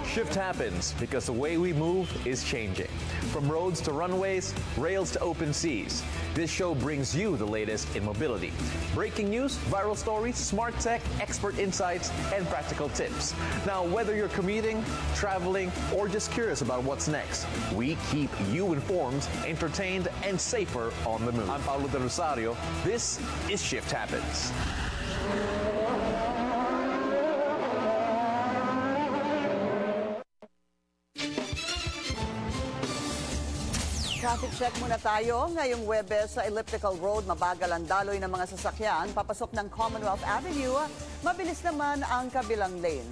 Shift happens because the way we move is changing. From roads to runways, rails to open seas. This show brings you the latest in mobility. Breaking news, viral stories, smart tech, expert insights, and practical tips. Now, whether you're commuting, traveling, or just curious about what's next, we keep you informed, entertained, and safer on the move. I'm Paulo De Rosario. This is Shift Happens. Traffic check muna tayo. Ngayong Webes sa Elliptical Road, mabagal ang daloy ng mga sasakyan. Papasok ng Commonwealth Avenue, mabilis naman ang kabilang lane.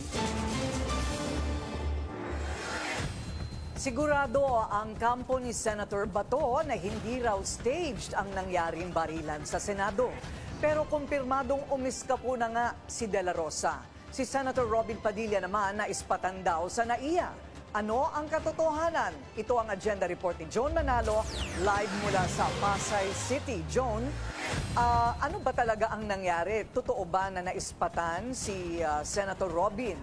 Sigurado ang kampo ni Senator Bato na hindi raw staged ang nangyaring barilan sa Senado. Pero kumpirmadong umiskapo na nga si De La Rosa. Si Senator Robin Padilla naman na ispatan daw sa NAIA. Ano ang katotohanan? Ito ang agenda report ni Joan Manalo, live mula sa Pasay City. Joan, ano ba talaga ang nangyari? Totoo ba na naispatan si Senator Robin?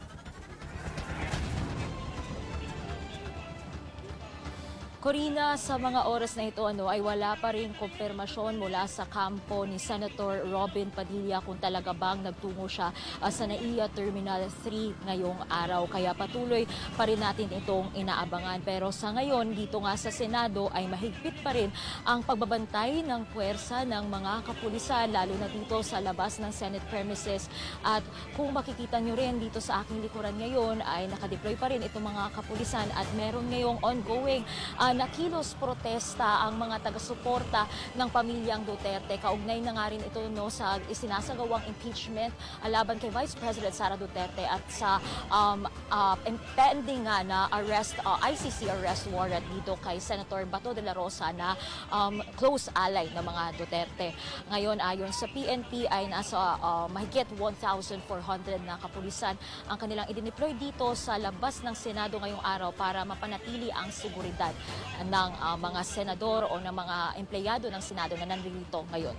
Corina, sa mga oras na ito ay wala pa rin kumpirmasyon mula sa kampo ni Senator Robin Padilla kung talaga bang nagtungo siya sa NAIA Terminal 3 ngayong araw. Kaya patuloy pa rin natin itong inaabangan. Pero sa ngayon, dito nga sa Senado ay mahigpit pa rin ang pagbabantay ng puwersa ng mga kapulisan, lalo na dito sa labas ng Senate premises. At kung makikita nyo rin dito sa aking likuran ngayon ay nakadeploy pa rin itong mga kapulisan at meron ngayong ongoing nakilos protesta ang mga taga-suporta ng pamilyang Duterte. Kaugnay na nga rin ito sa isinasagawang impeachment laban kay Vice President Sara Duterte at sa impending nga na ICC arrest warrant dito kay Senator Bato de la Rosa na close ally ng mga Duterte. Ngayon, ayon sa PNP ay nasa mahigit 1,400 na kapulisan ang kanilang idineploy dito sa labas ng Senado ngayong araw para mapanatili ang seguridad ng mga senador o ng mga empleyado ng Senado na nandito ngayon.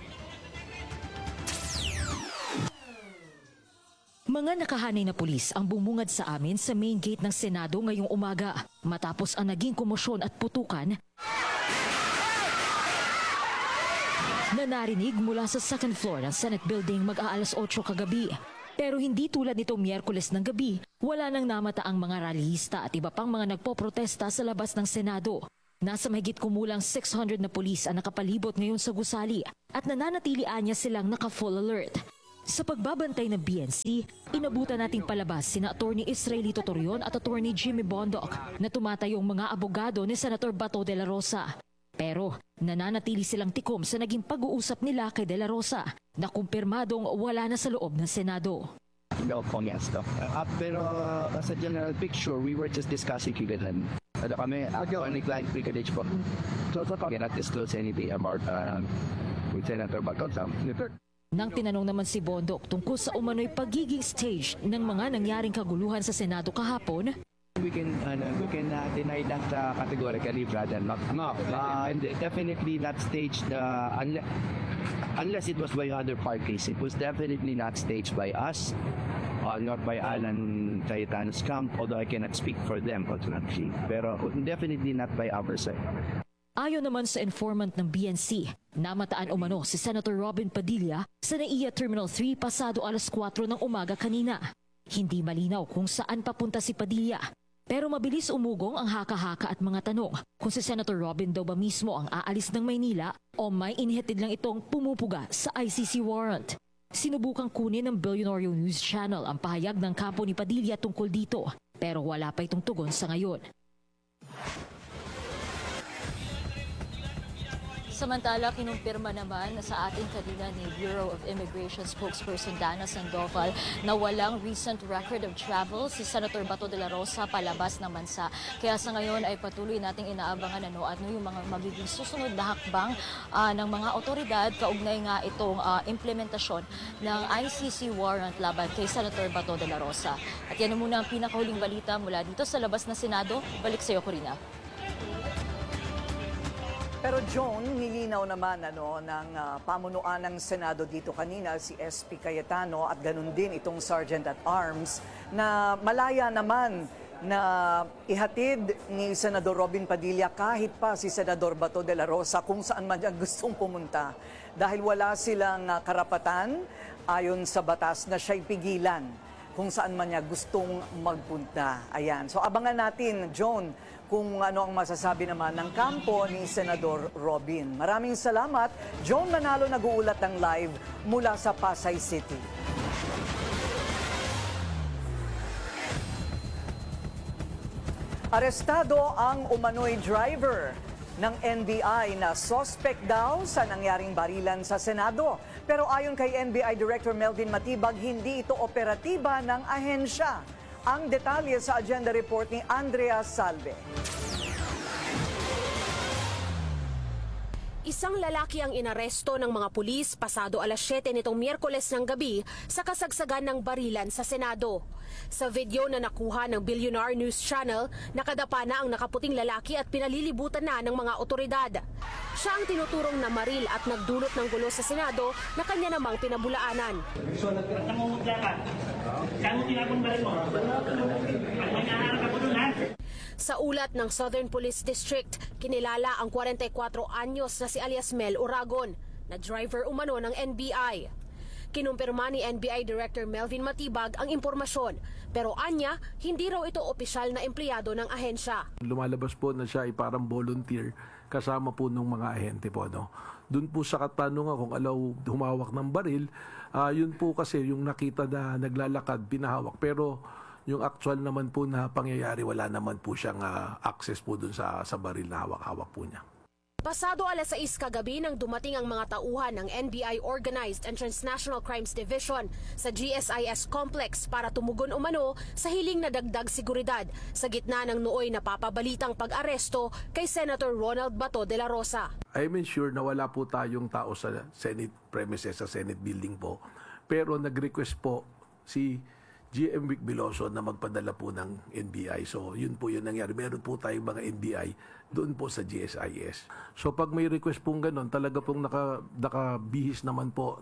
Mga nakahanay na pulis ang bumungad sa amin sa main gate ng Senado ngayong umaga matapos ang naging komosyon at putukan na narinig mula sa second floor ng Senate building mag-aalas 8 kagabi. Pero hindi tulad nitong Miyerkules ng gabi, wala nang namataang mga rallyista at iba pang mga nagpoprotesta sa labas ng Senado. Nasa mahigit kumulang 600 na pulis ang nakapalibot ngayon sa gusali at nananatilian niya silang naka-full alert. Sa pagbabantay ng BNC, inabutan nating palabas sina Attorney Israelito Torion at Attorney Jimmy Bondoc na tumatayong mga abogado ni Senator Bato de la Rosa. Pero nananatili silang tikom sa naging pag-uusap nila kay De La Rosa na kumpirmadong wala na sa loob ng Senado. Pero as a general picture, we were just discussing kagalan. Kami, only client privilege po. So, cannot disclose anything about with Senator Bato. Nang tinanong naman si Bondoc tungkol sa umano'y pagiging stage ng mga nangyaring kaguluhan sa Senado kahapon, we can deny that categorically, brother. And definitely not staged unless it was by other parties. It was definitely not staged by us, not by Alan Cayetano's camp, although I cannot speak for them, ultimately. Pero definitely not by our side. ayon naman sa informant ng BNC, namataan umano si Senator Robin Padilla sa NAIA Terminal 3 pasado alas 4 ng umaga kanina. Hindi malinaw kung saan papunta si Padilla. Pero mabilis umugong ang haka-haka at mga tanong kung si Senator Robin daw ba mismo ang aalis ng Maynila o may inihatid lang itong pumupuga sa ICC warrant. Sinubukang kunin ng Billionaire News Channel ang pahayag ng kampo ni Padilla tungkol dito, pero wala pa itong tugon sa ngayon. Samantala, kinumpirma naman sa ating kanina ni Bureau of Immigration spokesperson Dana Sandoval na walang recent record of travel si Senator Bato de la Rosa palabas ng bansa. Kaya sa ngayon ay patuloy nating inaabangan ano yung mga magiging susunod na hakbang ng mga otoridad kaugnay nga itong implementasyon ng ICC warrant laban kay Senator Bato de la Rosa. At yan muna ang pinakahuling balita mula dito sa labas ng Senado. Balik sa iyo, Corina. Pero John, nilinaw naman ng pamunuan ng Senado dito kanina si SP Cayetano at ganun din itong Sergeant at Arms na malaya naman na ihatid ni Senador Robin Padilla kahit pa si Senador Bato de la Rosa kung saan man niya gustong pumunta. Dahil wala silang karapatan ayon sa batas na siya'y pigilan kung saan man niya gustong magpunta. Ayan. So abangan natin, John, kung ano ang masasabi naman ng kampo ni Senador Robin. Maraming salamat. John Manalo nag-uulat ng live mula sa Pasay City. Arestado ang umano'y driver ng NBI na suspect daw sa nangyaring barilan sa Senado. Pero ayon kay NBI Director Melvin Matibag, hindi ito operatiba ng ahensya. Ang detalye sa agenda report ni Andrea Salve. Isang lalaki ang inaresto ng mga pulis pasado alas 7 nitong Miyerkules ng gabi sa kasagsagan ng barilan sa Senado. Sa video na nakuha ng Billionaire News Channel, nakadapa na ang nakaputing lalaki at pinalilibutan na ng mga otoridad. Siya ang tinuturong na maril at nagdulot ng gulo sa Senado na kanya namang pinabulaanan. So, nangungutla ka. Saan mo tinapon ba rin mo? Pag may naharap ako dun, ha? Sa ulat ng Southern Police District, kinilala ang 44 anyos na si alias Mel Oragon, na driver umano ng NBI. Kinumpirma ni NBI Director Melvin Matibag ang impormasyon, pero anya, hindi raw ito opisyal na empleyado ng ahensya. Lumalabas po na siya ay parang volunteer kasama po ng mga ahente po. No? Doon po sa katanungan kung alaw humawak ng baril, yun po kasi yung nakita na naglalakad, pinahawak. Pero yung actual naman po na pangyayari, wala naman po siyang access po dun sa baril na hawak-hawak po niya. Pasado alas 6 kagabi nang dumating ang mga tauhan ng NBI Organized and Transnational Crimes Division sa GSIS Complex para tumugon umano sa hiling na dagdag seguridad sa gitna ng nooy napapabalitang pag-aresto kay Senator Ronald Bato de la Rosa. I'm sure na wala po tayong tao sa Senate premises, sa Senate building po. Pero nag-request po si GM Vic Biloso na magpadala po ng NBI. So, yun po yun nangyari. Meron po tayong mga NBI doon po sa GSIS. So, pag may request pong ganun, talaga pong nakabihis naman po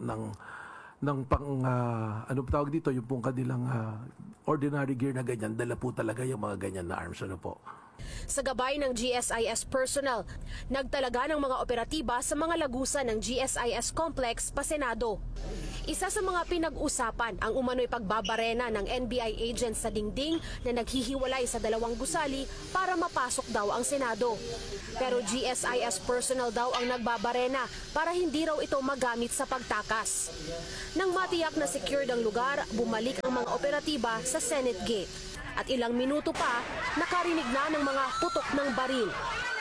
ng pang, ano tawag dito, yung pong kanilang ordinary gear na ganyan, dala po talaga yung mga ganyan na arms. Ano po? Sa gabay ng GSIS personnel, nagtalaga ng mga operatiba sa mga lagusan ng GSIS Complex pa Senado. Isa sa mga pinag-usapan ang umano'y pagbabarena ng NBI agents sa dingding na naghihiwalay sa dalawang gusali para mapasok daw ang Senado. Pero GSIS personnel daw ang nagbabarena para hindi raw ito magamit sa pagtakas. Nang matiyak na secured ang lugar, bumalik ang mga operatiba sa Senate Gate. At ilang minuto pa, nakarinig na ng mga putok ng baril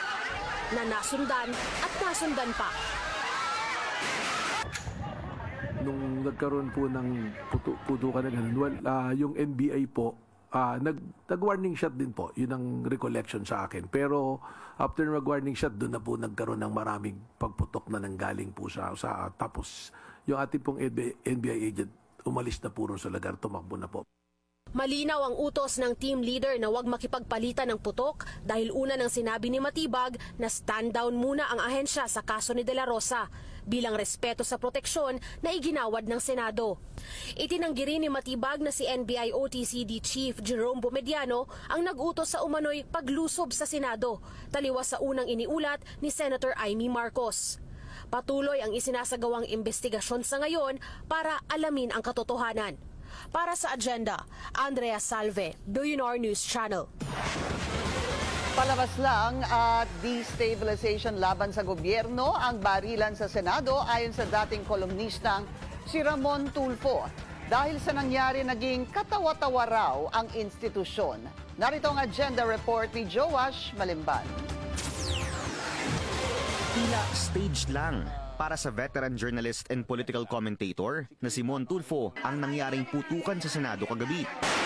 na nasundan at nasundan pa. Nung nagkaroon po ng putukan na ganun, yung NBI po, nag-warning shot din po. Yun ang recollection sa akin. Pero after mag-warning shot, doon na po nagkaroon ng maraming pagputok na nanggaling po sa tapos yung ating pong NBI agent, umalis na po ron sa lugar, tumakbo na po. Malinaw ang utos ng team leader na huwag makipagpalitan ng putok dahil una nang sinabi ni Matibag na stand down muna ang ahensya sa kaso ni De La Rosa bilang respeto sa proteksyon na iginawad ng Senado. Itinanggi rin ni Matibag na si NBI OTCD Chief Jerome Bomediano ang nag-utos sa umano'y paglusob sa Senado, taliwas sa unang iniulat ni Senator Amy Marcos. Patuloy ang isinasagawang investigasyon sa ngayon para alamin ang katotohanan. Para sa agenda, Andrea Salve, Billionaire News Channel. Palabas lang at destabilization laban sa gobyerno ang barilan sa Senado ayon sa dating kolumnistang si Ramon Tulfo. Dahil sa nangyari, naging katawa-tawa raw ang institusyon. Narito ang agenda report ni Joash Malimban. Tila stage lang para sa veteran journalist and political commentator na si Mon Tulfo ang nangyaring putukan sa Senado kagabi.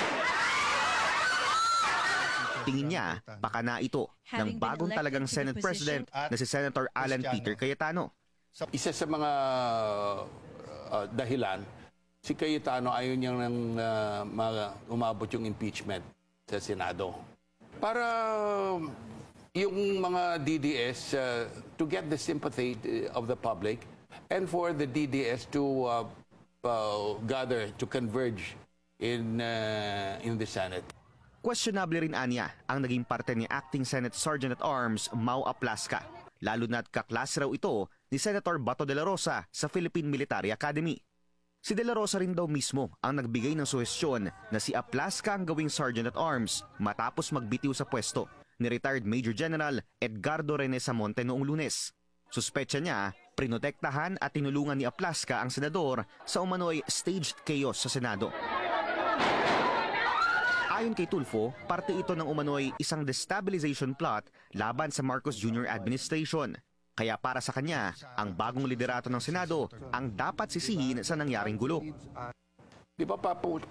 Tingin niya, baka na ito ng bagong talagang Senate President na si Senator Alan Peter Cayetano. Isa sa mga dahilan, si Cayetano ayaw niyang umabot yung impeachment sa Senado. Para yung mga DDS to get the sympathy of the public and for the DDS to gather, to converge in the Senate. Questionable rin anya ang naging parte ni Acting Senate Sergeant-at-Arms Mau Aplasca, lalo na't kaklase raw ito ni Senator Bato de la Rosa sa Philippine Military Academy. Si de la Rosa rin daw mismo ang nagbigay ng suhestyon na si Aplasca ang gawing Sergeant-at-Arms matapos magbitiw sa pwesto ni retired Major General Edgardo Rene Samonte noong Lunes. Suspecha niya, prinotektahan at tinulungan ni Aplasca ang senador sa umano'y staged chaos sa Senado. Ayon kay Tulfo, parte ito ng umano'y isang destabilization plot laban sa Marcos Jr. administration. Kaya para sa kanya, ang bagong liderato ng Senado ang dapat sisihin sa nangyaring gulo. Di ba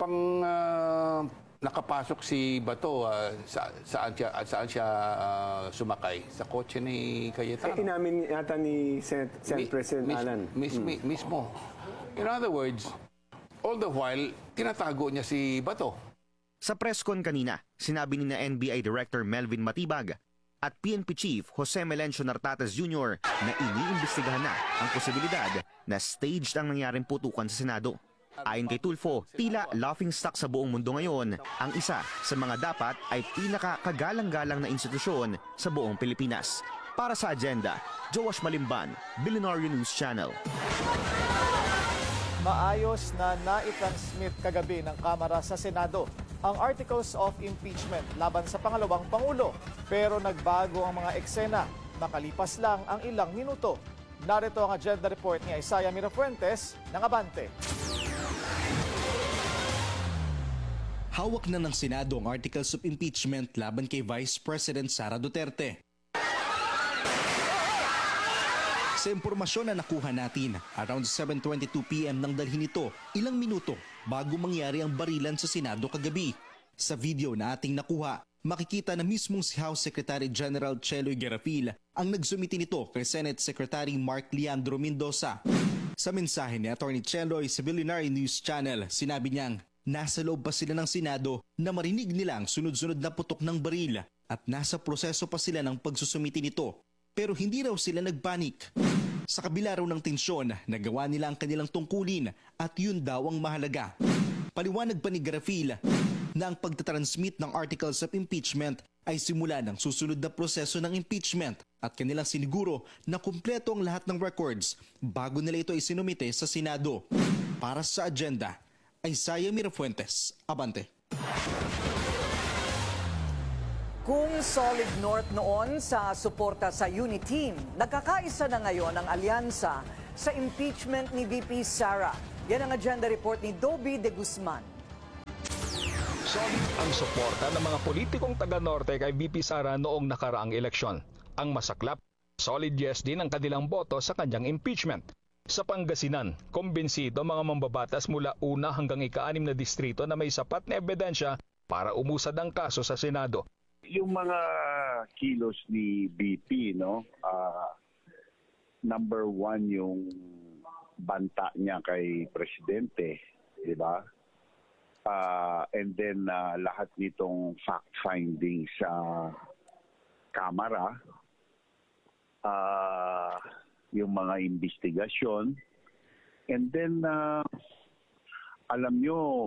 nakapasok si Bato, saan siya sumakay? Sa kotse ni Cayetano. Inamin yata ni Senate President Alan. Mismo. In other words, all the while, tinatago niya si Bato. Sa presscon kanina, sinabi ni na NBI Director Melvin Matibag at PNP Chief Jose Melencio Nartates Jr. na iniimbestigahan na ang posibilidad na staged ang nangyaring putukan sa Senado. Ayon kay Tulfo, tila laughingstock sa buong mundo ngayon ang isa sa mga dapat ay pinakakagalang-galang na institusyon sa buong Pilipinas. Para sa Agenda, Joash Malimban, Billionaire News Channel. Maayos na naitransmit kagabi ng Kamara sa Senado ang Articles of Impeachment laban sa pangalawang Pangulo. Pero nagbago ang mga eksena, makalipas lang ang ilang minuto. Narito ang agenda report ni Isaiah Mirafuentes ng Abante. Hawak na ng Senado ang Articles of Impeachment laban kay Vice President Sara Duterte. Sa impormasyon na nakuha natin, around 7:22 p.m. nang dalhin ito, ilang minuto bago mangyari ang barilan sa Senado kagabi. Sa video na ating nakuha, makikita na mismong si House Secretary General Cheloy Garapil ang nagsumiti nito kay Senate Secretary Mark Leandro Mendoza. Sa mensahe ni Atty. Cheloy sa Billionaire News Channel, sinabi niyang nasa loob pa sila ng Senado na marinig nilang sunod-sunod na putok ng baril at nasa proseso pa sila ng pagsusumiti nito. Pero hindi raw sila nagpanik. Sa kabila raw ng tensyon, nagawa nila ang kanilang tungkulin at yun daw ang mahalaga. Paliwanag pa ni Garapil na ang pagtatransmit ng Articles of Impeachment ay simula ng susunod na proseso ng impeachment at kanilang siniguro na kumpleto ang lahat ng records bago nila ito isinumite sa Senado. Para sa Agenda, Isaiah Mirafuentes, Abante. Kung solid North noon sa suporta sa Uniteam, nagkakaisa na ngayon ang alyansa sa impeachment ni VP Sara. Yan ang agenda report ni Dobby de Guzman. Solid ang suporta ng mga politikong taga-Norte kay VP Sara noong nakaraang eleksyon. Ang masaklap, solid yes din ang kanilang boto sa kanyang impeachment. Sa Pangasinan, kumbinsido mga mambabatas mula 1 hanggang 6 na distrito na may sapat na ebidensya para umusad ang kaso sa Senado. Yung mga kilos ni BP, no? Number 1 yung banta niya kay Presidente, di ba? And then lahat nitong fact-finding sa Kamara, yung mga investigasyon, and then alam nyo,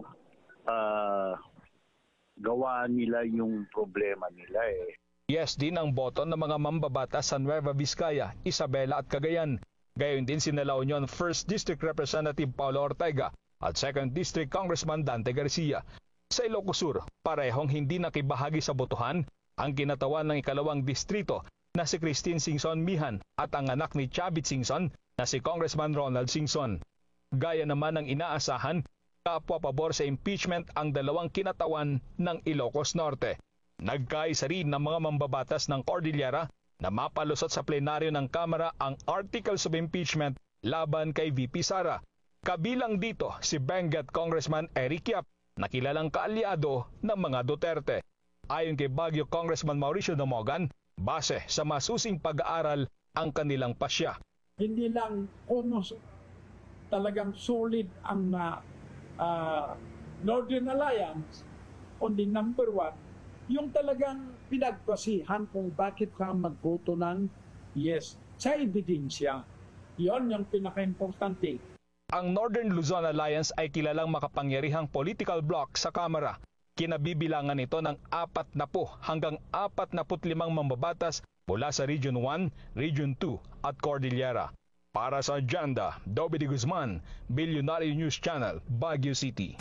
gawa nila yung problema nila eh. Yes din ang boto ng mga mambabatas sa Nueva Vizcaya, Isabela at Cagayan. Gayon din si La Union 1st District Representative Paulo Ortega at 2nd District Congressman Dante Garcia. Sa Ilocos Sur, parehong hindi nakibahagi sa botohan ang kinatawan ng ikalawang distrito na si Christine Singson Mihan at ang anak ni Chavit Singson na si Congressman Ronald Singson. Gaya naman ng inaasahan, kapwa pabor sa impeachment ang dalawang kinatawan ng Ilocos Norte. Nagkaisa rin ng mga mambabatas ng Cordillera na mapalusot sa plenaryo ng Kamara ang Articles of Impeachment laban kay VP Sara. Kabilang dito si Benguet Congressman Eric Yap na kilalang kaalyado ng mga Duterte. Ayon kay Baguio Congressman Mauricio Damogan, base sa masusing pag-aaral ang kanilang pasya. Hindi lang talagang solid ang Northern Alliance on the number 1, yung talagang pinagpasihan kung bakit ka magboto ng yes sa ebidensya. Yon yung pinaka-importante. Ang Northern Luzon Alliance ay kilalang makapangyarihang political bloc sa Kamara. Kinabibilangan ito ng 40 hanggang 45 mambabatas mula sa Region 1, Region 2 at Cordillera. Para sa Agenda, Dobby de Guzman, Billionaire News Channel, Baguio City.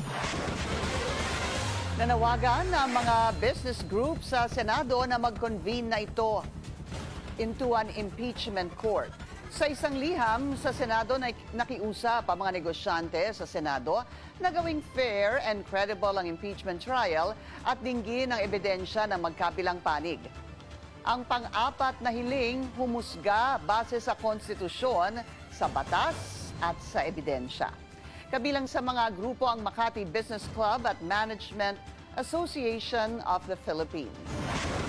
Nanawagan ang mga business groups sa Senado na mag-convene na ito into an impeachment court. Sa isang liham sa Senado, nakiusap ang mga negosyante sa Senado na gawing fair and credible ang impeachment trial at dinggin ang ebidensya ng magkabilang panig. Ang pang-apat na hiling humusga base sa konstitusyon, sa batas at sa ebidensya. Kabilang sa mga grupo ang Makati Business Club at Management Association of the Philippines.